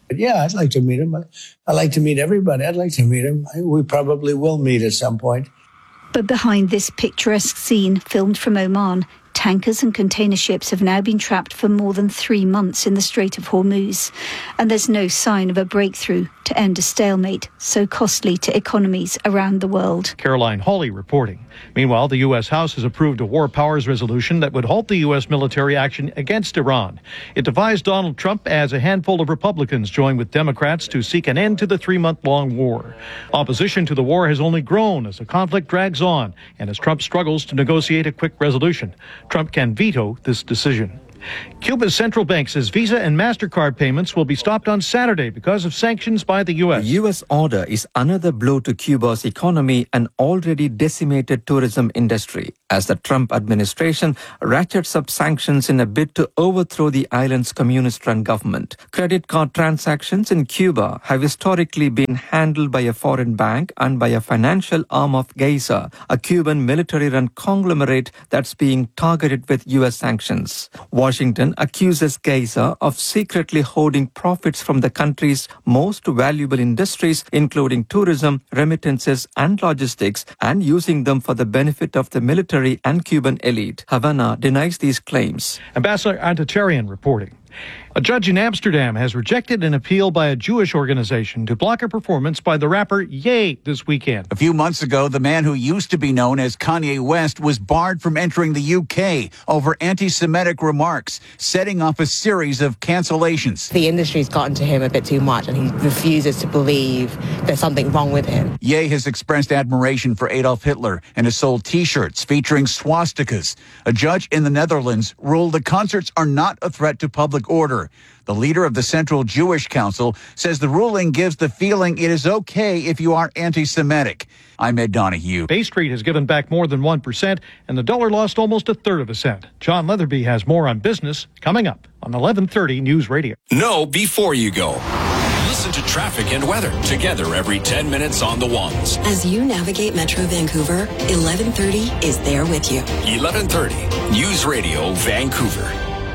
But yeah, I'd like to meet him. I'd like to meet everybody. I'd like to meet him. We probably will meet at some point. But behind this picturesque scene filmed from Oman, tankers and container ships have now been trapped for more than three months in the Strait of Hormuz. And there's no sign of a breakthrough to end a stalemate so costly to economies around the world. Caroline Hawley reporting. Meanwhile, the U S. House has approved a war powers resolution that would halt the U S military action against Iran. It divides Donald Trump as a handful of Republicans join with Democrats to seek an end to the three-month-long war. Opposition to the war has only grown as the conflict drags on and as Trump struggles to negotiate a quick resolution. Trump can veto this decision. Cuba's central bank says Visa and MasterCard payments will be stopped on Saturday because of sanctions by the U S. The U S order is another blow to Cuba's economy and already decimated tourism industry as the Trump administration ratchets up sanctions in a bid to overthrow the island's communist-run government. Credit card transactions in Cuba have historically been handled by a foreign bank and by a financial arm of Geisa, a Cuban military-run conglomerate that's being targeted with U S sanctions. Washington accuses Geisa of secretly hoarding profits from the country's most valuable industries, including tourism, remittances, and logistics, and using them for the benefit of the military and Cuban elite. Havana denies these claims. Ambassador Antatarian reporting. A judge in Amsterdam has rejected an appeal by a Jewish organization to block a performance by the rapper Ye this weekend. A few months ago, the man who used to be known as Kanye West was barred from entering the U K over anti-Semitic remarks, setting off a series of cancellations. The industry's gotten to him a bit too much, and he refuses to believe there's something wrong with him. Ye has expressed admiration for Adolf Hitler and has sold T-shirts featuring swastikas. A judge in the Netherlands ruled the concerts are not a threat to public order. The leader of the Central Jewish Council says the ruling gives the feeling it is okay if you are anti-Semitic. I'm Ed Donahue. Bay Street has given back more than one percent, and the dollar lost almost a third of a cent. John Leatherby has more on business coming up on eleven thirty News Radio. Know before you go. Listen to traffic and weather together every ten minutes on the ones. As you navigate Metro Vancouver, eleven thirty is there with you. eleven thirty News Radio Vancouver.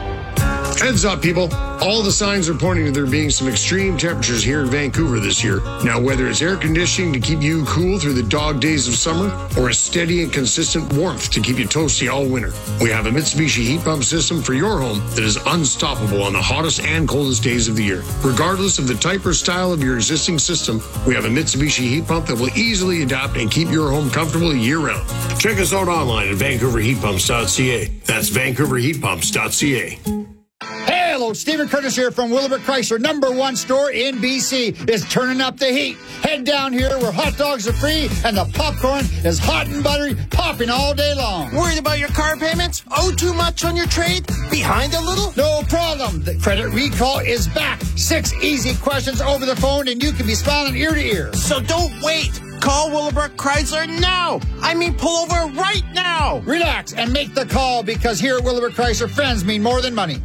Heads up, people. All the signs are pointing to there being some extreme temperatures here in Vancouver this year. Now, whether it's air conditioning to keep you cool through the dog days of summer or a steady and consistent warmth to keep you toasty all winter, we have a Mitsubishi heat pump system for your home that is unstoppable on the hottest and coldest days of the year. Regardless of the type or style of your existing system, we have a Mitsubishi heat pump that will easily adapt and keep your home comfortable year-round. Check us out online at vancouver heat pumps dot c a. That's vancouver heat pumps dot c a. Hey, hello, Stephen Curtis here from Willowbrook Chrysler, number one store in B C. Is turning up the heat. Head down here where hot dogs are free and the popcorn is hot and buttery, popping all day long. Worried about your car payments? Owe too much on your trade? Behind a little? No problem. The credit recall is back. Six easy questions over the phone and you can be smiling ear to ear. So don't wait. Call Willowbrook Chrysler now. I mean, pull over right now. Relax and make the call because here at Willowbrook Chrysler, friends mean more than money.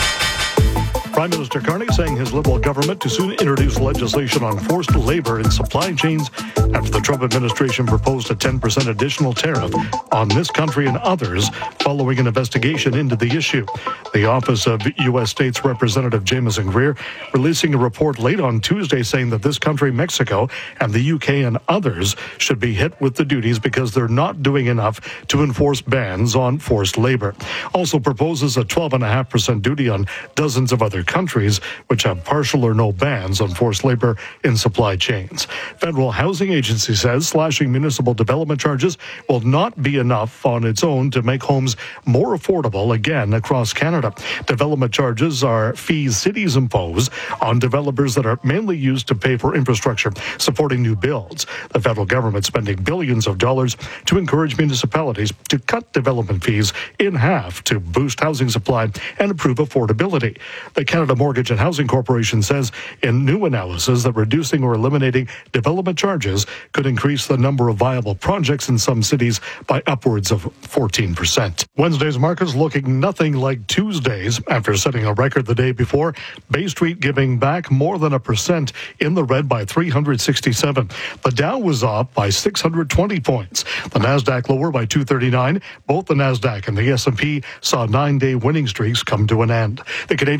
Prime Minister Carney saying his Liberal government to soon introduce legislation on forced labor in supply chains after the Trump administration proposed a ten percent additional tariff on this country and others following an investigation into the issue. The Office of U S States Representative Jamieson Greer releasing a report late on Tuesday saying that this country, Mexico, and the U K and others should be hit with the duties because they're not doing enough to enforce bans on forced labor. Also proposes a twelve point five percent duty on dozens of other countries which have partial or no bans on forced labor in supply chains. Federal Housing Agency says slashing municipal development charges will not be enough on its own to make homes more affordable again across Canada. Development charges are fees cities impose on developers that are mainly used to pay for infrastructure supporting new builds. The federal government spending billions of dollars to encourage municipalities to cut development fees in half to boost housing supply and improve affordability. The Canada Mortgage and Housing Corporation says in new analysis that reducing or eliminating development charges could increase the number of viable projects in some cities by upwards of fourteen percent. Wednesday's markets looking nothing like Tuesday's after setting a record the day before. Bay Street giving back more than a percent in the red by three hundred sixty-seven. The Dow was up by six hundred twenty points. The Nasdaq lower by two thirty-nine. Both the Nasdaq and the S and P saw nine-day winning streaks come to an end. The Canadian dollar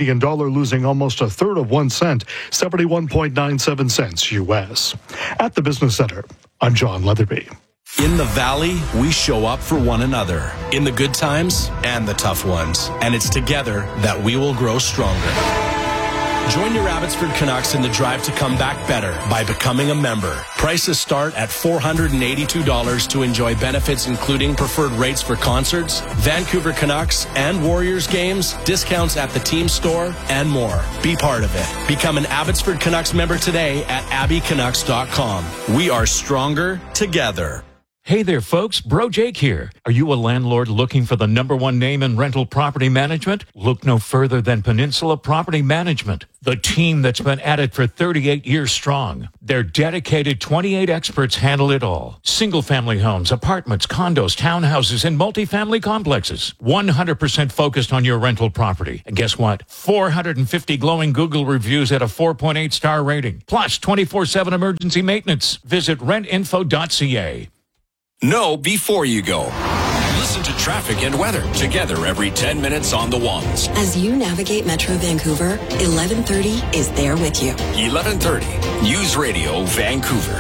dollar losing almost a third of one cent, seventy-one point nine seven cents U S. At the Business Center, I'm John Leatherby. In the Valley, we show up for one another, in the good times and the tough ones. And it's together that we will grow stronger. Join your Abbotsford Canucks in the drive to come back better by becoming a member. Prices start at four hundred eighty-two dollars to enjoy benefits including preferred rates for concerts, Vancouver Canucks and Warriors games, discounts at the team store, and more. Be part of it. Become an Abbotsford Canucks member today at abby canucks dot com. We are stronger together. Hey there, folks. Bro Jake here. Are you a landlord looking for the number one name in rental property management? Look no further than Peninsula Property Management, the team that's been at it for thirty-eight years strong. Their dedicated twenty-eight experts handle it all. Single-family homes, apartments, condos, townhouses, and multifamily complexes. one hundred percent focused on your rental property. And guess what? four hundred fifty glowing Google reviews at a four point eight star rating. Plus twenty-four seven emergency maintenance. Visit rent info dot c a. Know before you go. Listen to traffic and weather together every ten minutes on the ones. As you navigate Metro Vancouver, eleven thirty is there with you. eleven thirty News Radio Vancouver.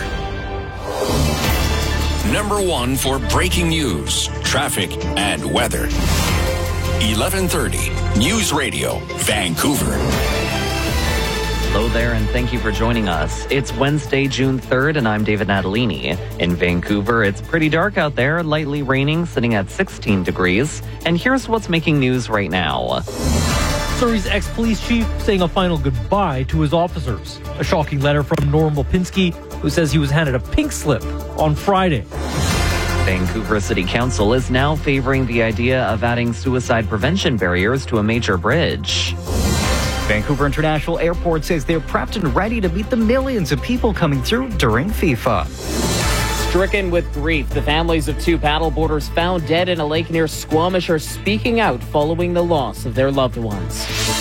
Number one for breaking news, traffic, and weather. eleven thirty News Radio Vancouver. Hello there, and thank you for joining us. It's Wednesday, June third, and I'm David Natalini. In Vancouver, it's pretty dark out there, lightly raining, sitting at sixteen degrees. And here's what's making news right now. Surrey's ex-police chief saying a final goodbye to his officers. A shocking letter from Norm Lipinski, who says he was handed a pink slip on Friday. Vancouver City Council is now favoring the idea of adding suicide prevention barriers to a major bridge. Vancouver International Airport says they're prepped and ready to meet the millions of people coming through during FIFA. Stricken with grief, the families of two paddleboarders found dead in a lake near Squamish are speaking out following the loss of their loved ones.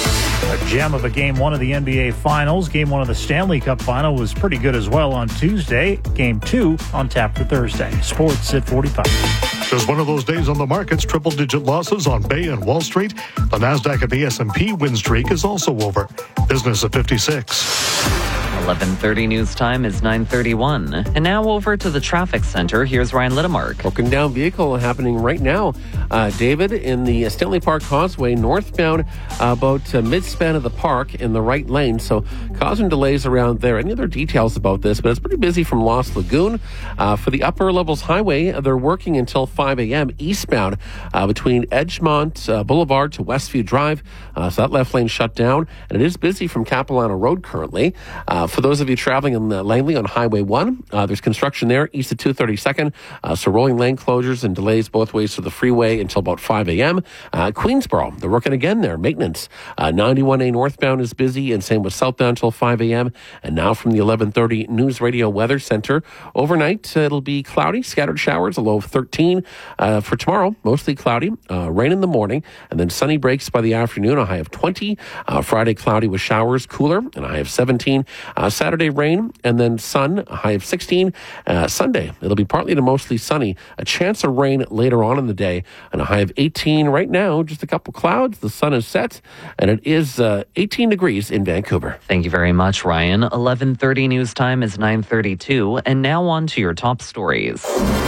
A gem of a game one of the N B A Finals. Game one of the Stanley Cup Final was pretty good as well on Tuesday. Game two on tap for Thursday. Sports at forty-five. Just one of those days on the markets, triple-digit losses on Bay and Wall Street. The NASDAQ and the S and P win streak is also over. Business at fifty-six. eleven thirty news time is nine thirty-one. And now over to the traffic center. Here's Ryan Littemark. Broken down vehicle happening right now, uh, David, in the Stanley Park Causeway, northbound, uh, about uh, mid-span of the park in the right lane. So causing delays around there. Any other details about this? But it's pretty busy from Lost Lagoon. Uh, for the upper levels highway, they're working until five a.m. eastbound uh, between Edgemont uh, Boulevard to Westview Drive. Uh, so that left lane shut down. And it is busy from Capilano Road currently. Uh, for those of you traveling in the Langley on Highway one, uh, there's construction there east of two thirty-second. Uh, so rolling lane closures and delays both ways to the freeway until about five a.m. Uh, Queensboro, they're working again there. Maintenance. Uh, ninety-one A northbound is busy, and same with southbound until five a.m. And now from the eleven thirty News Radio Weather Center. Overnight, uh, it'll be cloudy, scattered showers, a low of thirteen. Uh, for tomorrow, mostly cloudy, uh, rain in the morning, and then sunny breaks by the afternoon, a high of twenty. Uh, Friday, cloudy with showers, cooler, and a high of seventeen. Uh, Saturday, rain, and then sun, a high of sixteen. Uh, Sunday, it'll be partly to mostly sunny, a chance of rain later on in the day, and a high of eighteen. Right now, just a couple clouds, the sun is set, and it is uh, eighteen degrees in Vancouver. Thank you very much, Ryan. eleven thirty news time is nine thirty-two, and now on to your top stories.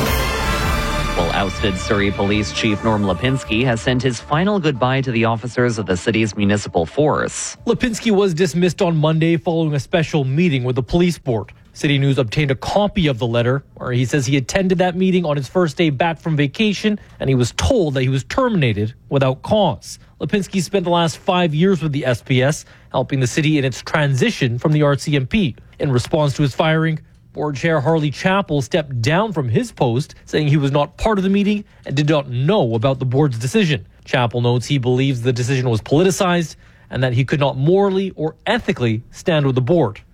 Well, ousted Surrey Police Chief Norm Lipinski has sent his final goodbye to the officers of the city's municipal force. Lipinski was dismissed on Monday following a special meeting with the police board. City News obtained a copy of the letter where he says he attended that meeting on his first day back from vacation and he was told that he was terminated without cause. Lipinski spent the last five years with the S P S, helping the city in its transition from the R C M P. In response to his firing, Board Chair Harley Chappell stepped down from his post, saying he was not part of the meeting and did not know about the board's decision. Chappell notes he believes the decision was politicized and that he could not morally or ethically stand with the board.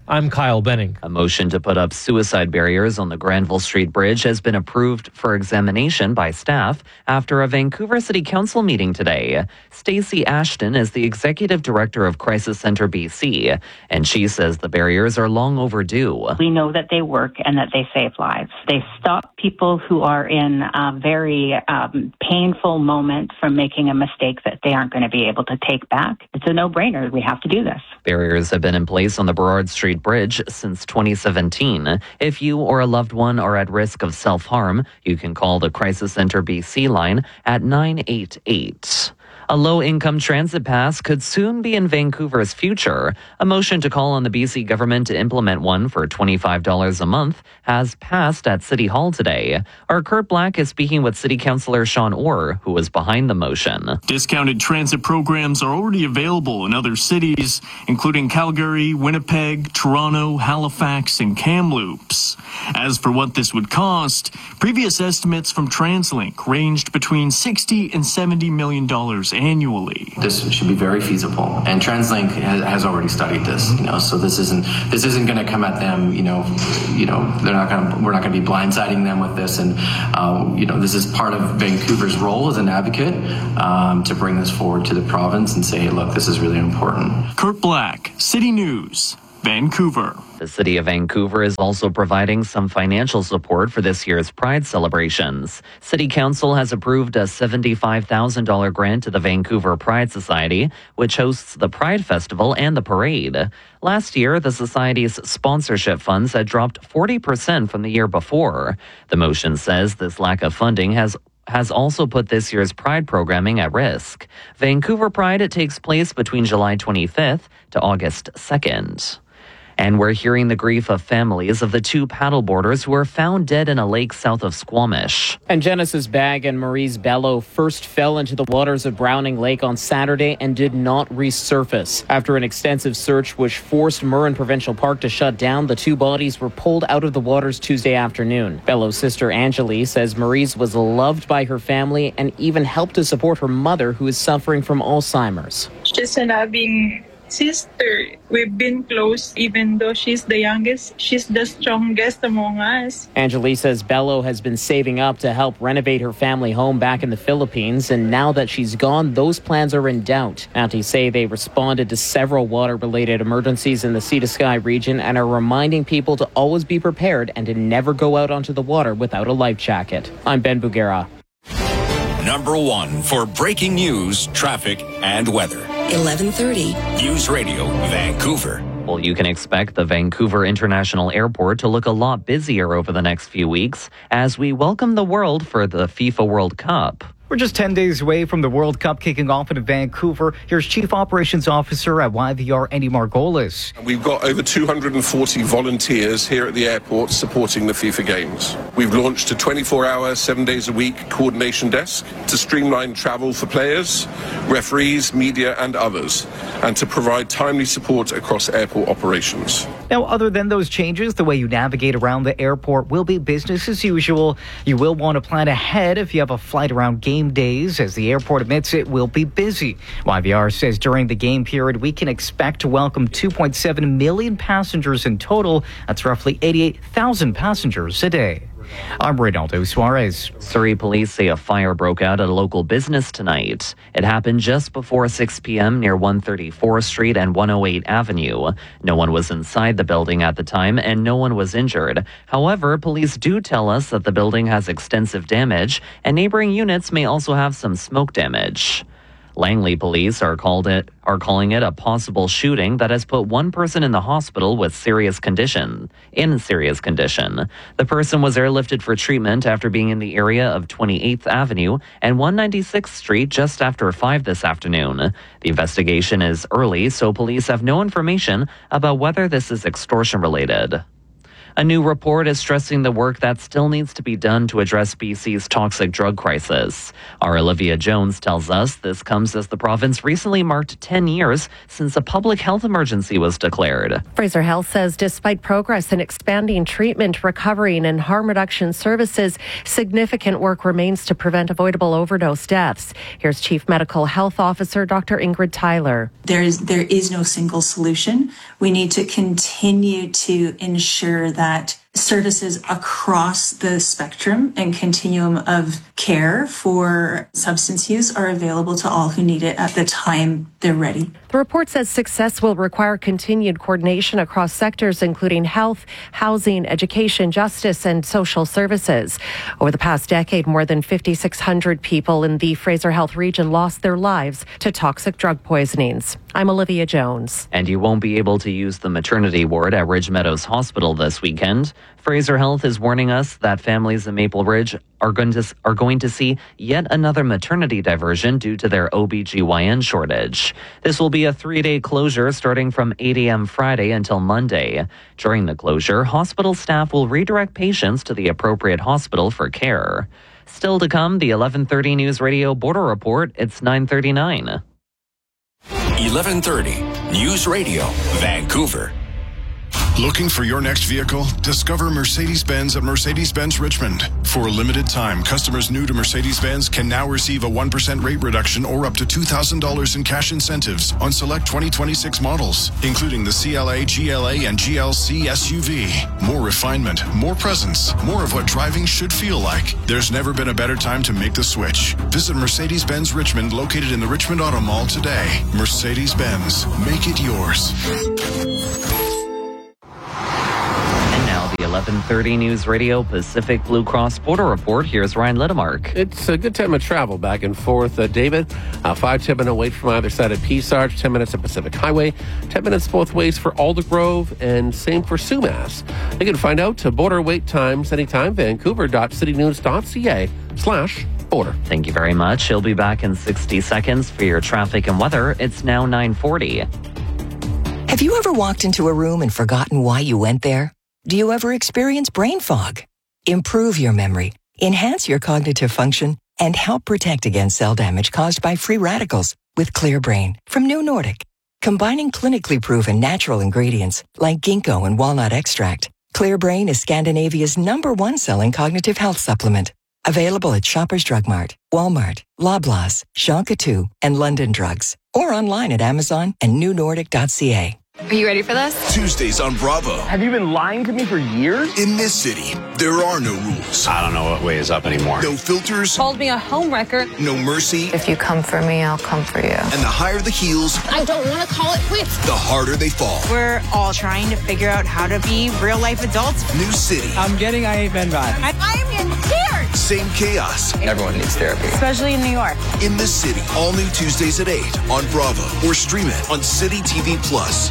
I'm Kyle Benning. A motion to put up suicide barriers on the Granville Street Bridge has been approved for examination by staff after a Vancouver City Council meeting today. Stacey Ashton is the Executive Director of Crisis Centre B C, and she says the barriers are long overdue. We know that they work and that they save lives. They stop people who are in a very um, painful moment from making a mistake that they aren't going to be able to take back. It's a no-brainer. We have to do this. Barriers have been in place on the Burrard Street Bridge since twenty seventeen. If you or a loved one are at risk of self-harm, you can call the Crisis Centre B C line at nine eight eight. A low-income transit pass could soon be in Vancouver's future. A motion to call on the B C government to implement one for twenty-five dollars a month has passed at City Hall today. Our Kurt Black is speaking with City Councillor Sean Orr, who was behind the motion. Discounted transit programs are already available in other cities, including Calgary, Winnipeg, Toronto, Halifax, and Kamloops. As for what this would cost, previous estimates from TransLink ranged between sixty and seventy million dollars annually. This should be very feasible, and TransLink has, has already studied this. You know, so this isn't this isn't going to come at them. You know, you know, they're not going. to We're not going to be blindsiding them with this, and um, you know, this is part of Vancouver's role as an advocate um, to bring this forward to the province and say, hey, look, this is really important. Kurt Black, City News, Vancouver. The City of Vancouver is also providing some financial support for this year's Pride celebrations. City Council has approved a seventy-five thousand dollars grant to the Vancouver Pride Society, which hosts the Pride Festival and the parade. Last year, the Society's sponsorship funds had dropped forty percent from the year before. The motion says this lack of funding has has also put this year's Pride programming at risk. Vancouver Pride, it takes place between July twenty-fifth to August second. And we're hearing the grief of families of the two paddleboarders who were found dead in a lake south of Squamish. And Genesis Bagg and Maurice Bello first fell into the waters of Browning Lake on Saturday and did not resurface. After an extensive search which forced Murren Provincial Park to shut down, the two bodies were pulled out of the waters Tuesday afternoon. Bello's sister Angeli says Maurice was loved by her family and even helped to support her mother, who is suffering from Alzheimer's. She's a loving sister. We've been close, even though she's the youngest. She's the strongest among us. Angeli says Bello has been saving up to help renovate her family home back in the Philippines, and now that she's gone, those plans are in doubt. Mounties say they responded to several water-related emergencies in the Sea to Sky region and are reminding people to always be prepared and to never go out onto the water without a life jacket. I'm Ben Bugera. Number one for breaking news, traffic, and weather. eleven thirty. News Radio, Vancouver. Well, you can expect the Vancouver International Airport to look a lot busier over the next few weeks as we welcome the world for the FIFA World Cup. We're just ten days away from the World Cup kicking off in Vancouver. Here's Chief Operations Officer at Y V R, Andy Margolis. We've got over two hundred forty volunteers here at the airport supporting the FIFA Games. We've launched a twenty-four hour, seven days a week coordination desk to streamline travel for players, referees, media and others, and to provide timely support across airport operations. Now, other than those changes, the way you navigate around the airport will be business as usual. You will want to plan ahead if you have a flight around game days, as the airport admits it will be busy. Y V R says during the game period, we can expect to welcome two point seven million passengers in total. That's roughly eighty-eight thousand passengers a day. I'm Reynaldo Suarez. Surrey police say a fire broke out at a local business tonight. It happened just before six p.m. near one thirty-fourth Street and one oh eight Avenue. No one was inside the building at the time and no one was injured. However, police do tell us that the building has extensive damage and neighboring units may also have some smoke damage. Langley police are called it are calling it a possible shooting that has put one person in the hospital with serious condition. In serious condition, the person was airlifted for treatment after being in the area of twenty-eighth Avenue and one ninety-sixth Street just after five this afternoon. The investigation is early, so police have no information about whether this is extortion related. A new report is stressing the work that still needs to be done to address B C's toxic drug crisis. Our Olivia Jones tells us this comes as the province recently marked ten years since a public health emergency was declared. Fraser Health says despite progress in expanding treatment, recovery, and harm reduction services, significant work remains to prevent avoidable overdose deaths. Here's Chief Medical Health Officer Doctor Ingrid Tyler. There is, there is no single solution. We need to continue to ensure that that services across the spectrum and continuum of care for substance use are available to all who need it at the time they're ready. The report says success will require continued coordination across sectors, including health, housing, education, justice, and social services. Over the past decade, more than five thousand six hundred people in the Fraser Health region lost their lives to toxic drug poisonings. I'm Olivia Jones. And you won't be able to use the maternity ward at Ridge Meadows Hospital this weekend. Fraser Health is warning us that families in Maple Ridge are going to are going to see yet another maternity diversion due to their O B G Y N shortage. This will be a three-day closure starting from eight a.m. Friday until Monday. During the closure, hospital staff will redirect patients to the appropriate hospital for care. Still to come, the eleven thirty News Radio Border Report. It's nine thirty-nine. eleven thirty News Radio, Vancouver. Looking for your next vehicle? Discover Mercedes-Benz at Mercedes-Benz Richmond. For a limited time, customers new to Mercedes-Benz can now receive a one percent rate reduction or up to two thousand dollars in cash incentives on select twenty twenty-six models, including the C L A, G L A, and G L C S U V. More refinement, more presence, more of what driving should feel like. There's never been a better time to make the switch. Visit Mercedes-Benz Richmond, located in the Richmond Auto Mall today. Mercedes-Benz, make it yours. The eleven thirty News Radio Pacific Blue Cross Border Report. Here's Ryan Littemark. It's a good time of travel back and forth. Uh, David, uh, five, ten minute wait from either side of Peace Arch, ten minutes at Pacific Highway, ten minutes both ways for Aldergrove, and same for Sumas. You can find out uh, border wait times anytime, vancouver.citynews.ca slash border. Thank you very much. He'll be back in sixty seconds for your traffic and weather. It's now nine forty. Have you ever walked into a room and forgotten why you went there? Do you ever experience brain fog? Improve your memory, enhance your cognitive function, and help protect against cell damage caused by free radicals with Clear Brain from New Nordic. Combining clinically proven natural ingredients like ginkgo and walnut extract, Clear Brain is Scandinavia's number one selling cognitive health supplement. Available at Shoppers Drug Mart, Walmart, Loblaws, Jean Coutu, and London Drugs. Or online at Amazon and new nordic dot c a. Are you ready for this? Tuesdays on Bravo. Have you been lying to me for years? In this city, there are no rules. I don't know what way is up anymore. No filters. Called me a homewrecker. No mercy. If you come for me, I'll come for you. And the higher the heels, I don't want to call it quits. The harder they fall. We're all trying to figure out how to be real life adults. New city. I'm getting I Ain't Been vibe. I, I am getting scared. Same chaos. Everyone needs therapy. Especially in New York. In the city. All new Tuesdays at eight on Bravo. Or stream it on City T V Plus.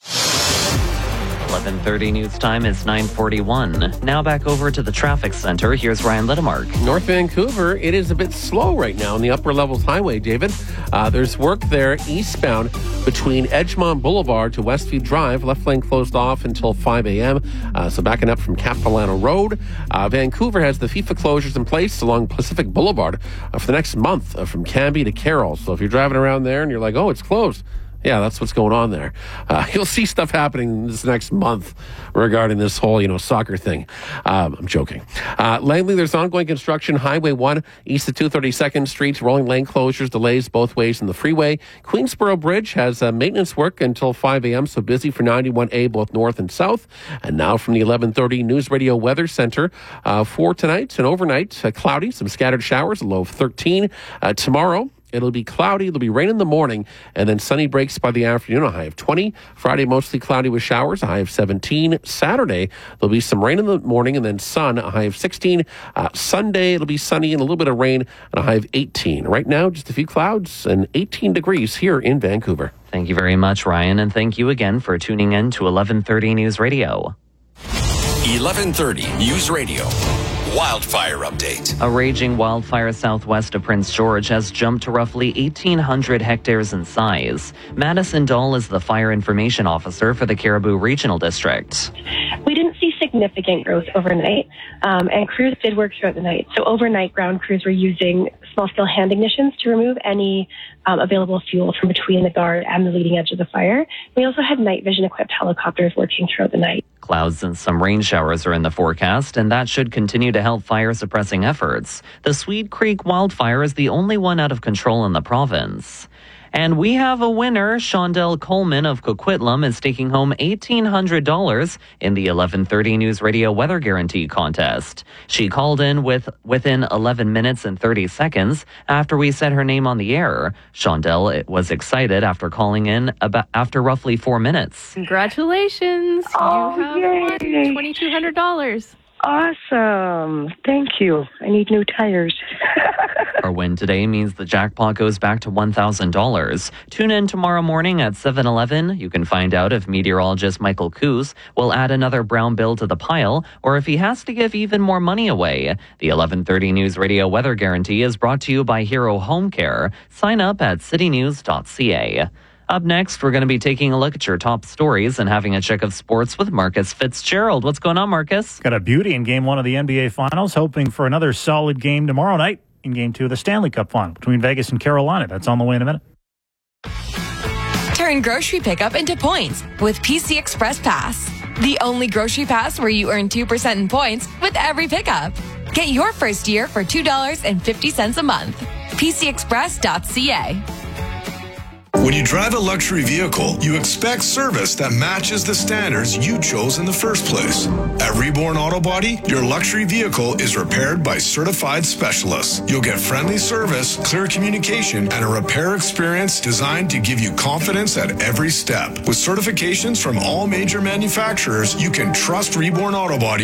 eleven thirty News Time is nine forty-one. Now back over to the traffic center. Here's Ryan Littemark. North Vancouver, it is a bit slow right now on the Upper Levels Highway, David. Uh, there's work there eastbound between Edgemont Boulevard to Westview Drive. Left lane closed off until five a.m., uh, so backing up from Capilano Road. Uh, Vancouver has the FIFA closures in place along Pacific Boulevard uh, for the next month uh, from Canby to Carroll. So if you're driving around there and you're like, oh, it's closed, yeah, that's what's going on there. Uh, you'll see stuff happening this next month regarding this whole, you know, soccer thing. Um, I'm joking. Uh, Langley, there's ongoing construction. Highway one, east of two hundred thirty-second Street, rolling lane closures, delays both ways in the freeway. Queensboro Bridge has uh, maintenance work until five a.m., so busy for ninety-one A, both north and south. And now from the eleven thirty News Radio Weather Center uh, for tonight and overnight, uh, cloudy, some scattered showers, a low of thirteen. Uh, tomorrow, it'll be cloudy. There'll be rain in the morning, and then sunny breaks by the afternoon. A high of twenty. Friday, mostly cloudy with showers. A high of seventeen. Saturday, there'll be some rain in the morning, and then sun. A high of sixteen. Uh, Sunday, it'll be sunny and a little bit of rain, and a high of eighteen. Right now, just a few clouds and eighteen degrees here in Vancouver. Thank you very much, Ryan, and thank you again for tuning in to eleven thirty News Radio. eleven thirty News Radio. wildfire update. A raging wildfire southwest of Prince George has jumped to roughly eighteen hundred hectares in size. Madison Dahl is the fire information officer for the Caribou Regional District. We didn't see significant growth overnight, um, and crews did work throughout the night. So overnight, ground crews were using small-scale hand ignitions to remove any um, available fuel from between the guard and the leading edge of the fire. We also had night vision-equipped helicopters working throughout the night. Clouds and some rain showers are in the forecast, and that should continue to help fire-suppressing efforts. The Swede Creek wildfire is the only one out of control in the province. And we have a winner. Shondell Coleman of Coquitlam is taking home eighteen hundred dollars in the eleven thirty News Radio Weather Guarantee Contest. She called in with within eleven minutes and thirty seconds after we said her name on the air. Shondell was excited after calling in about after roughly four minutes. Congratulations. Oh, you have yay. won twenty-two hundred dollars. Awesome. Thank you. I need new tires. Our win today means the jackpot goes back to one thousand dollars. Tune in tomorrow morning at seven eleven. You can find out if meteorologist Michael Coos will add another brown bill to the pile or if he has to give even more money away. The eleven thirty News Radio Weather Guarantee is brought to you by Hero Home Care. Sign up at city news dot c a. Up next, we're going to be taking a look at your top stories and having a check of sports with Marcus Fitzgerald. What's going on, Marcus? Got a beauty in game one of the N B A Finals, hoping for another solid game tomorrow night in game two of the Stanley Cup Final between Vegas and Carolina. That's on the way in a minute. Turn grocery pickup into points with P C Express Pass. The only grocery pass where you earn two percent in points with every pickup. Get your first year for two dollars and fifty cents a month. P C express dot c a. When you drive a luxury vehicle, you expect service that matches the standards you chose in the first place. At Reborn Auto Body, your luxury vehicle is repaired by certified specialists. You'll get friendly service, clear communication, and a repair experience designed to give you confidence at every step. With certifications from all major manufacturers, you can trust Reborn Auto Body